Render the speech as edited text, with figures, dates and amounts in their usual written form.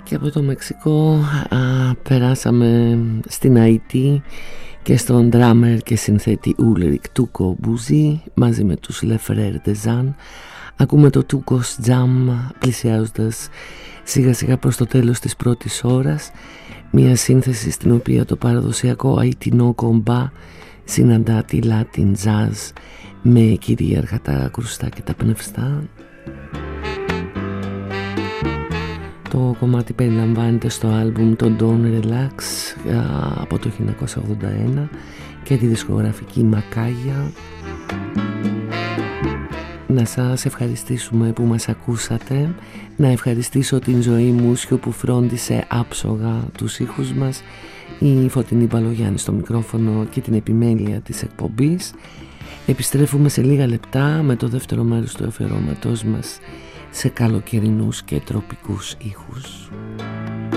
Και από το Μεξικό περάσαμε στην Αϊτή και στον drummer και συνθέτη Ulrich Tuco Bouzy μαζί με τους Le Frères de Jean. Ακούμε το Tuco's Jam πλησιάζοντας σιγά σιγά προς το τέλος της πρώτης ώρας, μια σύνθεση στην οποία το παραδοσιακό αιτινό κομπά συναντά τη Latin jazz με κυρίαρχα τα κρουστά και τα πνευστά. Το κομμάτι περιλαμβάνεται στο άλμπουμ το Don't Relax από το 1981 και τη δισκογραφική Μακάγια. Να σας ευχαριστήσουμε που μας ακούσατε, να ευχαριστήσω την Ζωή Μούσιο που φρόντισε άψογα τους ήχους μας, η Φωτεινή Μπαλογιάννη στο μικρόφωνο και την επιμέλεια της εκπομπής. Επιστρέφουμε σε λίγα λεπτά με το δεύτερο μέρος του αφιερώματός μας σε καλοκαιρινούς και τροπικούς ήχους.